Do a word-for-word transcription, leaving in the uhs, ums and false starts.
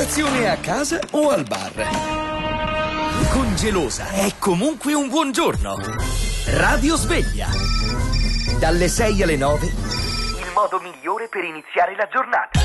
Colazione a casa o al bar? Con Gelosa è comunque un buongiorno. Radio Sveglia. Dalle sei alle nove. Il modo migliore per iniziare la giornata.